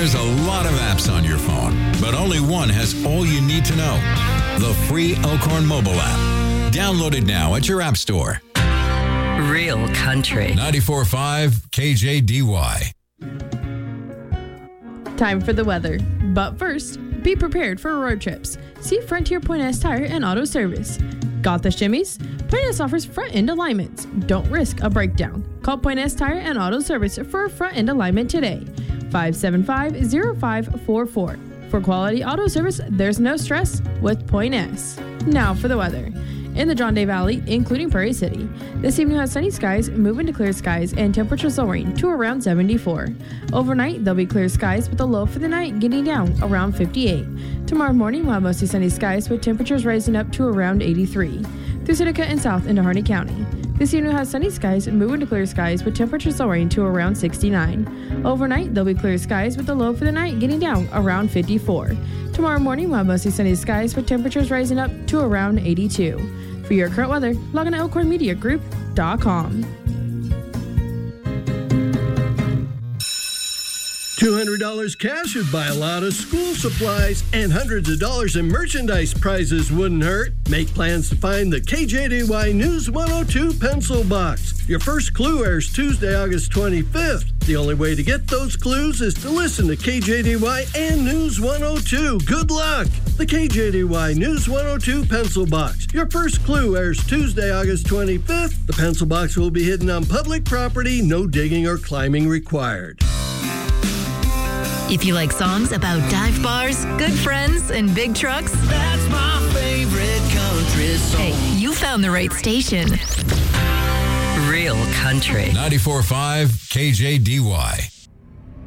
There's a lot of apps on your phone, but only one has all you need to know. The free Elkhorn mobile app. Download it now at your app store. Real country. 94.5 KJDY. Time for the weather. But first, be prepared for road trips. See Frontier Point S Tire and Auto Service. Got the shimmies? Point S offers front end alignments. Don't risk a breakdown. Call Point S Tire and Auto Service for a front end alignment today. 575-0544. For quality auto service, there's no stress with Point S. Now for the weather. In the John Day Valley, including Prairie City, this evening has sunny skies, moving to clear skies, and temperatures lowering to around 74. Overnight, there'll be clear skies with the low for the night getting down around 58. Tomorrow morning, we'll have mostly sunny skies with temperatures rising up to around 83. Through Seneca and south into Harney County. This evening has sunny skies, moving to clear skies with temperatures lowering to around 69. Overnight, there'll be clear skies with the low for the night getting down around 54. Tomorrow morning, we'll have mostly sunny skies with temperatures rising up to around 82. For your current weather, log on to elkhornmediagroup.com. $200 cash would buy a lot of school supplies, and hundreds of dollars in merchandise prizes wouldn't hurt. Make plans to find the KJDY News 102 pencil box. Your first clue airs Tuesday, August 25th. The only way to get those clues is to listen to KJDY and News 102. Good luck! The KJDY News 102 pencil box. Your first clue airs Tuesday, August 25th. The pencil box will be hidden on public property. No digging or climbing required. If you like songs about dive bars, good friends, and big trucks, that's my favorite country song. Hey, you found the right station. Real country. 94.5 KJDY.